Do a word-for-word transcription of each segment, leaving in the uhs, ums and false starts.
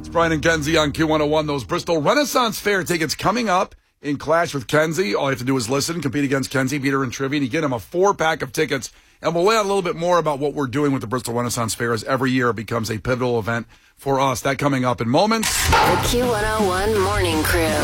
Brian and Kenzie on Q one oh one. Those Bristol Renaissance Fair tickets coming up in Clash with Kenzie. All you have to do is listen, compete against Kenzie, beat her in trivia, and you get him a four-pack of tickets. And we'll lay out a little bit more about what we're doing with the Bristol Renaissance Fair as every year it becomes a pivotal event for us. That coming up in moments. The Q one oh one Morning Crew.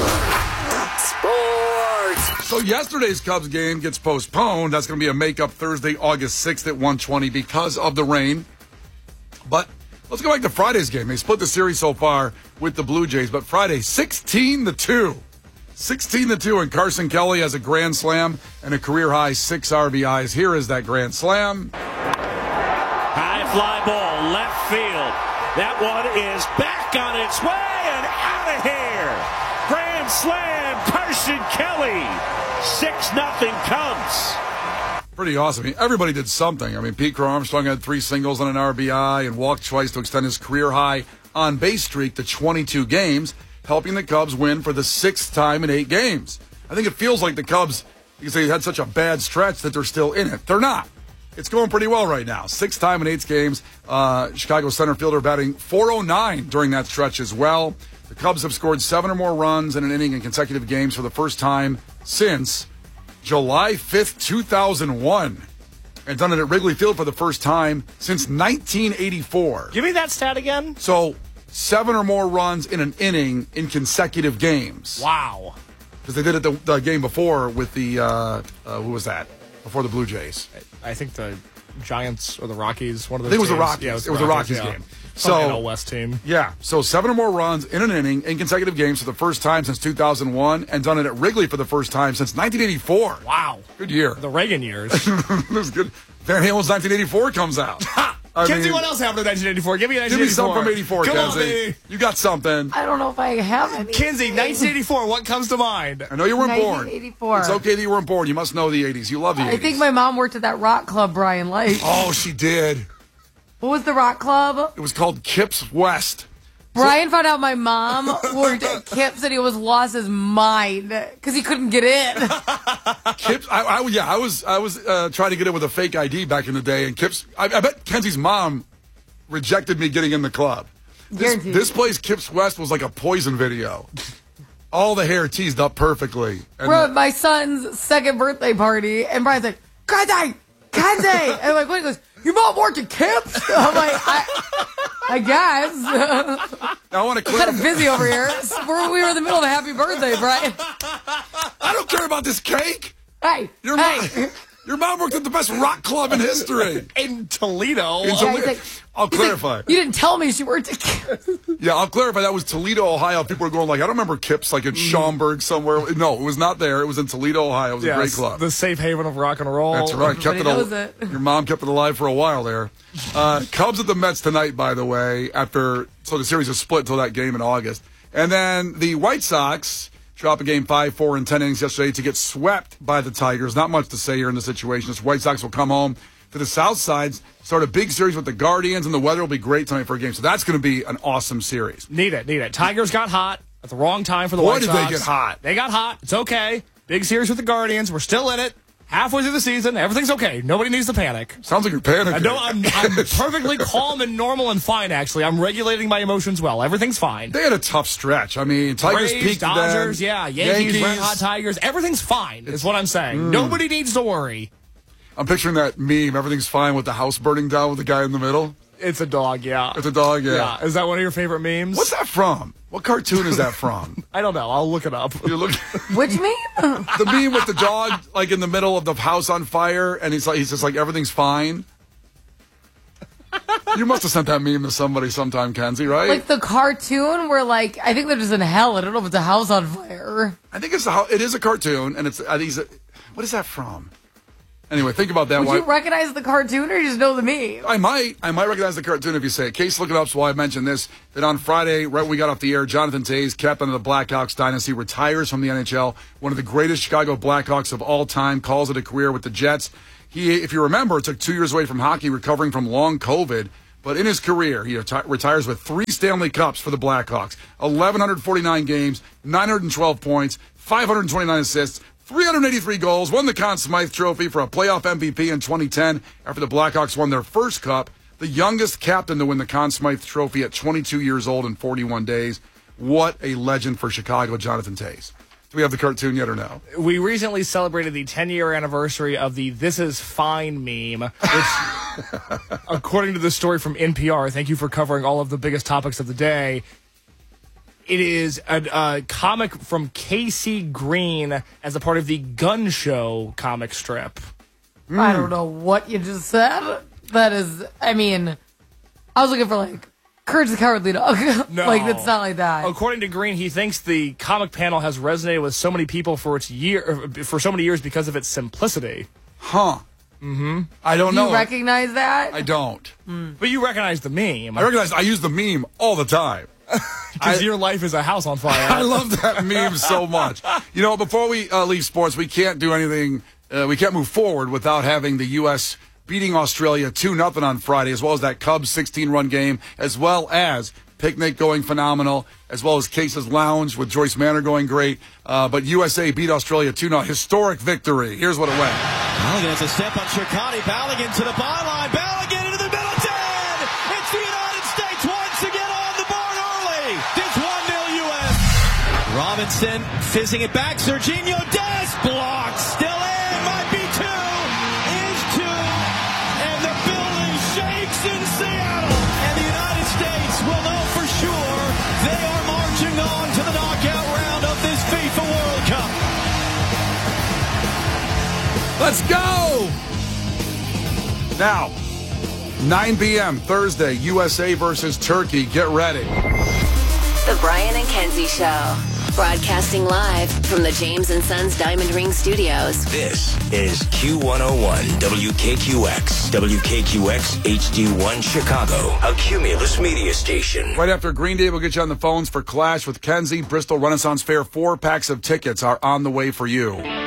Sports. So yesterday's Cubs game gets postponed. That's going to be a makeup Thursday, August sixth at one twenty because of the rain. But let's go back to Friday's game. They split the series so far with the Blue Jays, but Friday, sixteen to two. sixteen to two, and Carson Kelly has a grand slam and a career-high six R B Is. Here is that grand slam. High fly ball, left field. That one is back on its way and out of here. Grand slam, Carson Kelly. six nothing Cubs. Pretty awesome. I mean, everybody did something. I mean, Pete Crow Armstrong had three singles and an R B I and walked twice to extend his career-high on-base streak to twenty-two games, helping the Cubs win for the sixth time in eight games. I think it feels like the Cubs, because they had such a bad stretch, that they're still in it. They're not. It's going pretty well right now. Sixth time in eight games. Uh, Chicago center fielder batting four oh nine during that stretch as well. The Cubs have scored seven or more runs in an inning in consecutive games for the first time since July fifth, two thousand one. And done it at Wrigley Field for the first time since nineteen eighty-four. Give me that stat again. So, seven or more runs in an inning in consecutive games. Wow. Because they did it the, the game before with the, uh, uh, who was that? Before the Blue Jays. I think the Giants or the Rockies, one of I those think it was the teams. Rockies. Yeah, it was, it was the Rockies, yeah. game. Some So, N L West team. Yeah, so seven or more runs in an inning in consecutive games for the first time since two thousand one, and done it at Wrigley for the first time since nineteen eighty-four. Wow. Good year. The Reagan years. It was good. Van Halen's nineteen eighty-four comes out. I Kenzie, mean, what else happened in nineteen eighty-four? Give me Give nineteen eighty-four. me something from eighty-four, Come Kenzie. on, baby. You got something. I don't know if I have any. Kenzie, nineteen eighty-four, what comes to mind? I know you weren't born. nineteen eighty-four. It's okay that you weren't born. You must know the eighties. You love the eighties. I think my mom worked at that rock club Brian liked. Oh, she did. What was the rock club? It was called Kips West. Brian found out my mom worked at Kips and he was lost his mind because he couldn't get in. Kips, I, I, yeah, I was, I was uh, trying to get in with a fake I D back in the day, and Kips. I, I bet Kenzie's mom rejected me getting in the club. This, this place, Kips West, was like a Poison video. All the hair teased up perfectly. And We're at my son's second birthday party, and Brian's like, Kenzie, Kenzie. And I'm like, what? He goes, your mom worked at Kips? I'm like, I, I guess. Now, I want to Kind clarify. of busy over here. We're, we were in the middle of a happy birthday, Brian. I don't care about this cake. Hey, Your hey. mom, your mom worked at the best rock club in history. In Toledo. In Yeah, Toledo. he's like- I'll he's like, clarify. you didn't tell me she worked at Kips. Yeah, I'll clarify. That was Toledo, Ohio. People are going like, I don't remember Kips like in Schaumburg somewhere. No, it was not there. It was in Toledo, Ohio. It was a great Yes, club. the safe haven of rock and roll. That's right. Kept it, Everybody al- knows it. Your mom kept it alive for a while there. Uh, Cubs at the Mets tonight, by the way, after, so the series is split until that game in August. And then the White Sox drop a game five, four, and ten innings yesterday to get swept by the Tigers. Not much to say here in the situation. This White Sox will come home to the South Side, start a big series with the Guardians, and the weather will be great tonight for a game. So that's going to be an awesome series. Need it, need it. Tigers got hot at the wrong time for the Boy, White did Sox. they get hot. They got hot. It's okay. Big series with the Guardians. We're still in it. Halfway through the season. Everything's okay. Nobody needs to panic. Sounds like you're panicking. I know I'm, I'm perfectly calm and normal and fine, actually. I'm regulating my emotions well. Everything's fine. They had a tough stretch. I mean, Tigers Braves, peaked Dodgers, then. yeah, Yankees, Yankees. Red Hot Tigers. Everything's fine, is what I'm saying. Nobody needs to worry. I'm picturing that meme. Everything's fine with the house burning down with the guy in the middle. It's a dog, yeah. It's a dog, yeah. Yeah. Is that one of your favorite memes? What's that from? What cartoon is that from? I don't know. I'll look it up. You look Which meme? the meme with the dog like in the middle of the house on fire, and he's like he's just like everything's fine. You must have sent that meme to somebody sometime, Kenzie, right? Like the cartoon where, like, I think they're just in hell. I don't know if it's a house on fire. I think it's a, it is a cartoon, and it's I think he's a, what is that from? Anyway, think about that. Would Why- you recognize the cartoon or you just know the meme? I might. I might recognize the cartoon if you say it. Case, look it up. So I mentioned this, that on Friday, right when we got off the air, Jonathan Toews, captain of the Blackhawks dynasty, retires from the N H L. One of the greatest Chicago Blackhawks of all time, calls it a career with the Jets. He, if you remember, took two years away from hockey, recovering from long COVID. But in his career, he reti- retires with three Stanley Cups for the Blackhawks, eleven forty-nine games, nine hundred twelve points, five hundred twenty-nine assists, three hundred eighty-three goals, won the Conn Smythe Trophy for a playoff M V P in twenty ten after the Blackhawks won their first cup. the youngest captain to win the Conn Smythe Trophy at twenty-two years old and forty-one days. What a legend for Chicago, Jonathan Toews. Do we have the cartoon yet or no? We recently celebrated the ten-year anniversary of the This Is Fine meme, which, according to the story from N P R, thank you for covering all of the biggest topics of the day, it is a, a comic from K C Green as a part of the Gun Show comic strip. Mm. I don't know what you just said. That is, I mean, I was looking for, like, Courage the Cowardly Dog. No. Like, it's not like that. According to Green, he thinks the comic panel has resonated with so many people for its year for so many years because of its simplicity. Huh. Mm-hmm. I don't Do know. you recognize that? I don't. Mm. But you recognize the meme. I recognize I use the meme all the time. Because your life is a house on fire. I love that meme so much. You know, before we uh, leave sports, we can't do anything, uh, we can't move forward without having the U S beating Australia two nothing on Friday, as well as that Cubs sixteen-run game, as well as Picnic going phenomenal, as well as Case's Lounge with Joyce Manor going great. Uh, but U S A beat Australia two nothing. Historic victory. Here's what it went. Balogun has a step on Shirkani. Balogun to the byline. Balogun into the middle. ten! It's the United States once again on the board early. It's one nil U S Robinson fizzing it back. Serginho Dest blocks. Still in. Might be two. Is two. And the building shakes in Seattle. And the United States will know for sure they are marching on to the knockout round of this FIFA World Cup. Let's go! Now, nine p.m. Thursday, U S A versus Turkey. Get ready. The Brian and Kenzie Show. Broadcasting live from the James and Sons Diamond Ring Studios. This is Q one oh one W K Q X. W K Q X H D one Chicago. A Cumulus media station. Right after Green Day, we'll get you on the phones for Clash with Kenzie. Bristol Renaissance Fair. Four packs of tickets are on the way for you.